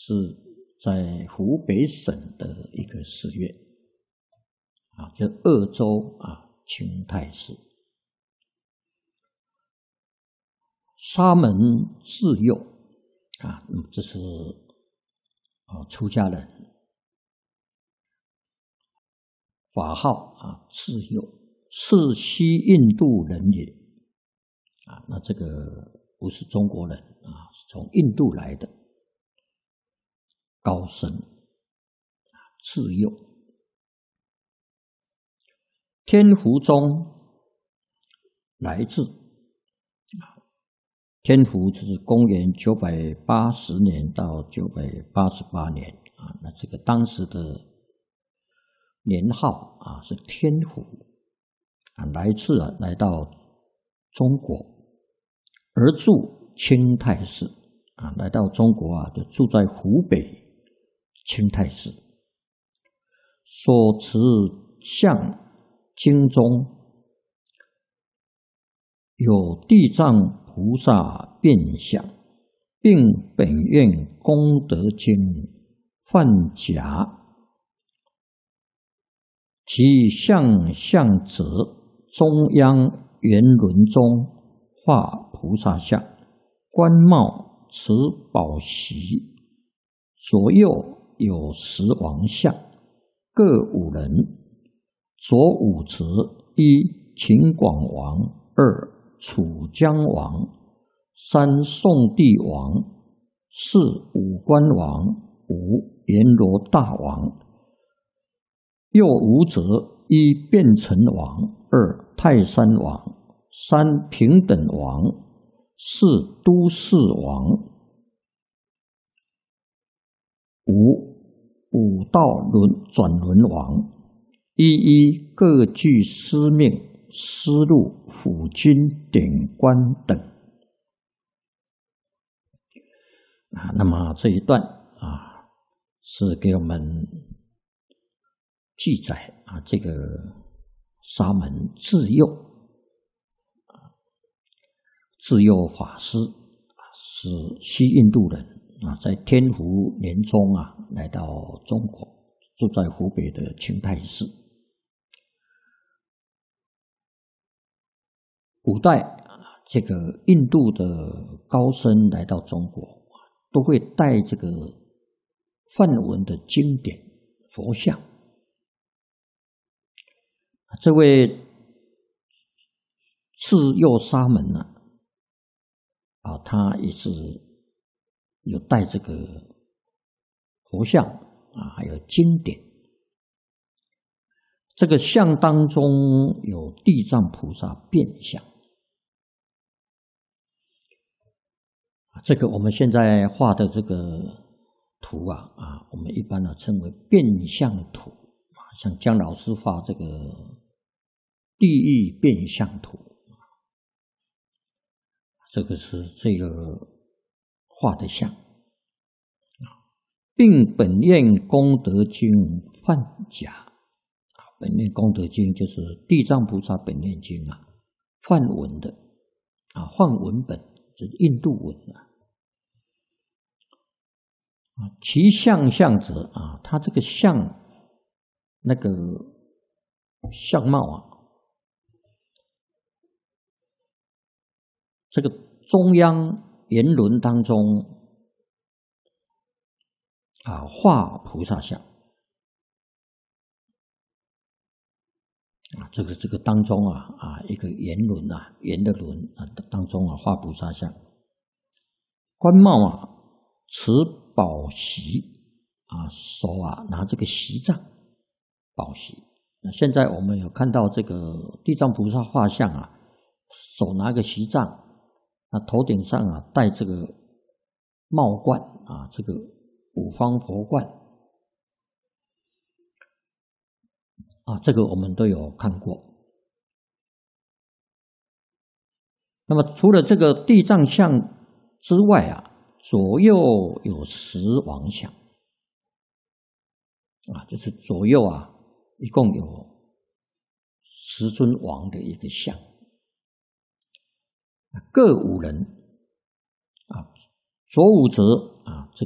是在湖北省的一个寺院啊，就鄂州啊清泰寺。沙门智佑啊，这是出家人，法号啊智佑，是西印度人也啊。那这个不是中国人啊，是从印度来的高僧智佑。天福宗来自天福，就是公元980年到988年啊，那这个当时的年号啊是天福啊，来到中国，而住清泰寺啊，来到中国啊，就住在湖北清泰寺，所持相经中有地藏菩萨变相，并本愿功德经梵甲，其相者中央圆轮中画菩萨像，冠帽持宝席，左右有10王像，各5人，左5持1秦广王，2楚江王，3宋帝王，4武官王，5阎罗大王，右5者1变成王，2泰山王，3平等王，4都市王，5道转轮王，一各具司命、司路、辅军、典官等啊。那么这一段啊，是给我们记载啊，这个沙门智佑智佑法师是西印度人啊，在天福年中啊来到中国，住在湖北的清泰寺。古代这个印度的高僧来到中国，都会带这个梵文的经典佛像。这位智佑沙门呢，他也是有带这个佛像还有经典。这个像当中有地藏菩萨变相。这个我们现在画的这个图我们一般称为变相图像姜老师画这个地狱变相图，这个是这个画的像，并本愿功德经梵甲本愿功德经就是地藏菩萨本愿经梵文的梵文本就是印度文其相者它这个相那个相貌这个中央圆轮当中画菩萨像这个当中一个圆轮圆的轮当中画菩萨像，冠帽持宝席手拿这个席杖宝席。那现在我们有看到这个地藏菩萨画像手拿个席杖，头顶上戴这个帽冠这个五方佛冠这个我们都有看过。那么除了这个地藏像之外左右有10王像就是左右一共有10尊王的一个像，各5人左5者